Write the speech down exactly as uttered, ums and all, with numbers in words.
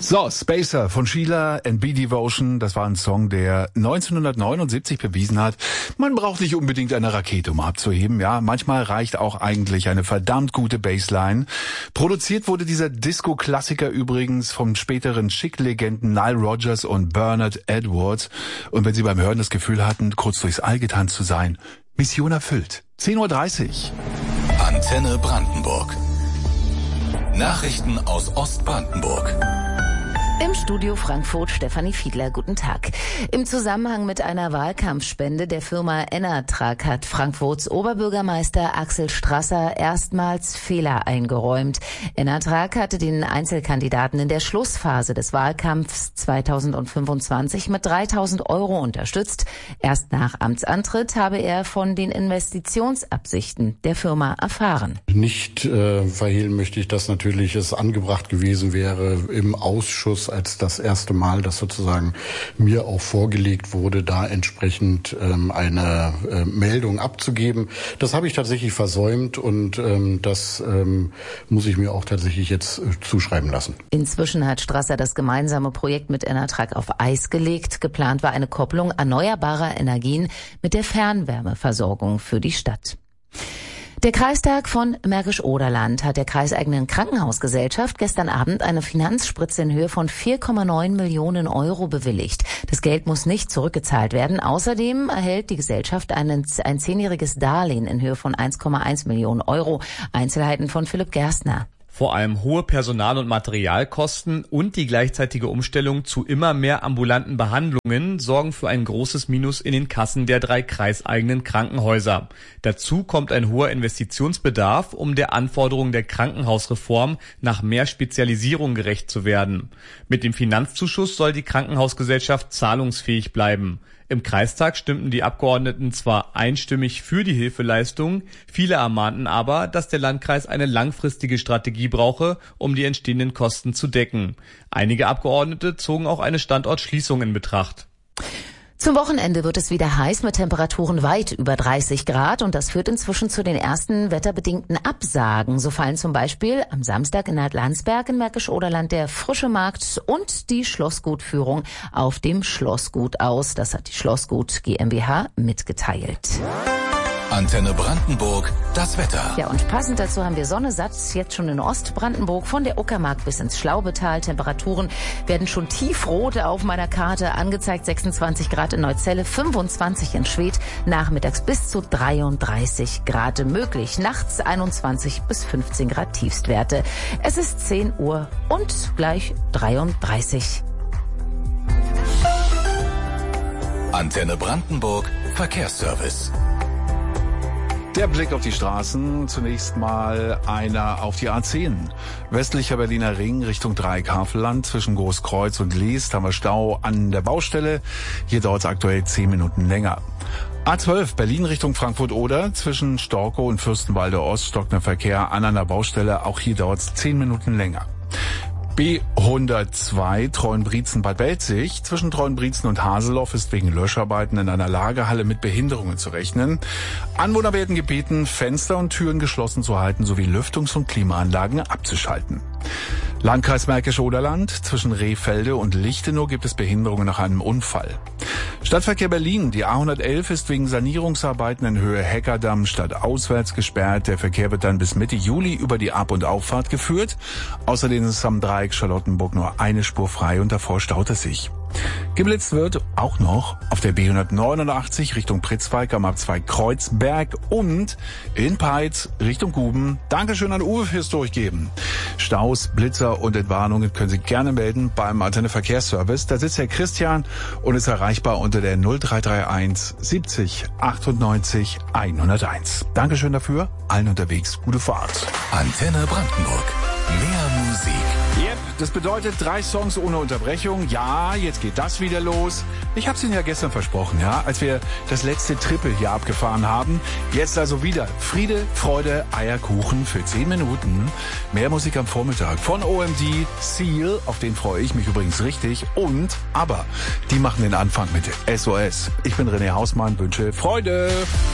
So, Spacer von Sheila and B-Devotion, das war ein Song, der neunzehnhundertneunundsiebzig bewiesen hat, man braucht nicht unbedingt eine Rakete, um abzuheben, ja, manchmal reicht auch eigentlich eine verdammt gute Bassline. Produziert wurde dieser Disco-Klassiker übrigens vom späteren Chic-Legenden Nile Rodgers und Bernard Edwards, und wenn Sie beim Hören das Gefühl hatten, kurz durchs All getanzt zu sein, Mission erfüllt. zehn Uhr dreißig. Antenne Brandenburg. Nachrichten aus Ostbrandenburg. Im Studio Frankfurt Stefanie Fiedler, guten Tag. Im Zusammenhang mit einer Wahlkampfspende der Firma Enatrag hat Frankfurts Oberbürgermeister Axel Strasser erstmals Fehler eingeräumt. Enatrag hatte den Einzelkandidaten in der Schlussphase des Wahlkampfs zweitausendfünfundzwanzig mit dreitausend Euro unterstützt. Erst nach Amtsantritt habe er von den Investitionsabsichten der Firma erfahren. Nicht äh, verhehlen möchte ich, dass natürlich es angebracht gewesen wäre, im Ausschuss als das erste Mal, dass sozusagen mir auch vorgelegt wurde, da entsprechend ähm, eine äh, Meldung abzugeben. Das habe ich tatsächlich versäumt und ähm, das ähm, muss ich mir auch tatsächlich jetzt äh, zuschreiben lassen. Inzwischen hat Strasser das gemeinsame Projekt mit Enatrag auf Eis gelegt. Geplant war eine Kopplung erneuerbarer Energien mit der Fernwärmeversorgung für die Stadt. Der Kreistag von Märkisch-Oderland hat der kreiseigenen Krankenhausgesellschaft gestern Abend eine Finanzspritze in Höhe von vier Komma neun Millionen Euro bewilligt. Das Geld muss nicht zurückgezahlt werden. Außerdem erhält die Gesellschaft einen, ein zehnjähriges Darlehen in Höhe von eins Komma eins Millionen Euro. Einzelheiten von Philipp Gerstner. Vor allem hohe Personal- und Materialkosten und die gleichzeitige Umstellung zu immer mehr ambulanten Behandlungen sorgen für ein großes Minus in den Kassen der drei kreiseigenen Krankenhäuser. Dazu kommt ein hoher Investitionsbedarf, um der Anforderung der Krankenhausreform nach mehr Spezialisierung gerecht zu werden. Mit dem Finanzzuschuss soll die Krankenhausgesellschaft zahlungsfähig bleiben. Im Kreistag stimmten die Abgeordneten zwar einstimmig für die Hilfeleistung, viele ermahnten aber, dass der Landkreis eine langfristige Strategie brauche, um die entstehenden Kosten zu decken. Einige Abgeordnete zogen auch eine Standortschließung in Betracht. Zum Wochenende wird es wieder heiß mit Temperaturen weit über dreißig Grad und das führt inzwischen zu den ersten wetterbedingten Absagen. So fallen zum Beispiel am Samstag in Landsberg in Märkisch-Oderland der Frische Markt und die Schlossgutführung auf dem Schlossgut aus. Das hat die Schlossgut GmbH mitgeteilt. Antenne Brandenburg, das Wetter. Ja, und passend dazu haben wir Sonne satt, jetzt schon in Ostbrandenburg, von der Uckermark bis ins Schlaubetal. Temperaturen werden schon tiefrot auf meiner Karte angezeigt. sechsundzwanzig Grad in Neuzelle, fünfundzwanzig in Schwedt, nachmittags bis zu dreiunddreißig Grad möglich. Nachts einundzwanzig bis fünfzehn Grad Tiefstwerte. Es ist zehn Uhr und gleich dreiunddreißig. Antenne Brandenburg, Verkehrsservice. Der Blick auf die Straßen, zunächst mal einer auf die A zehn. Westlicher Berliner Ring Richtung Dreieck-Havelland zwischen Großkreuz und Leest haben wir Stau an der Baustelle. Hier dauert es aktuell zehn Minuten länger. A zwölf Berlin Richtung Frankfurt-Oder zwischen Storkow und Fürstenwalde Ost stockt der Verkehr an einer Baustelle. Auch hier dauert es zehn Minuten länger. B hundertzwei Treuenbrietzen-Bad Belzig. Zwischen Treuenbrietzen und Haseloff ist wegen Löscharbeiten in einer Lagerhalle mit Behinderungen zu rechnen. Anwohner werden gebeten, Fenster und Türen geschlossen zu halten sowie Lüftungs- und Klimaanlagen abzuschalten. Landkreis Märkisch-Oderland. Zwischen Rehfelde und Lichtenau gibt es Behinderungen nach einem Unfall. Stadtverkehr Berlin. Die A hundertelf ist wegen Sanierungsarbeiten in Höhe Heckerdamm stadtauswärts gesperrt. Der Verkehr wird dann bis Mitte Juli über die Ab- und Auffahrt geführt. Außerdem ist am Dreieck Charlottenburg nur eine Spur frei und davor staut es sich. Geblitzt wird auch noch auf der B hundertneunundachtzig Richtung Pritzwalk am A zwei Kreuzberg und in Peitz Richtung Guben. Dankeschön an Uwe fürs Durchgeben. Staus, Blitzer und Entwarnungen können Sie gerne melden beim Antenne Verkehrsservice. Da sitzt Herr Christian und ist erreichbar unter der null drei drei eins siebzig achtundneunzig hunderteins. Dankeschön dafür. Allen unterwegs gute Fahrt. Antenne Brandenburg. Mehr Musik. Yep, das bedeutet drei Songs ohne Unterbrechung. Ja, jetzt geht das wieder los. Ich hab's Ihnen ja gestern versprochen, ja, als wir das letzte Triple hier abgefahren haben. Jetzt also wieder Friede, Freude, Eierkuchen für zehn Minuten. Mehr Musik am Vormittag von O M D, Seal, auf den freue ich mich übrigens richtig. Und Aber, die machen den Anfang mit S O S. Ich bin René Hausmann, wünsche Freude.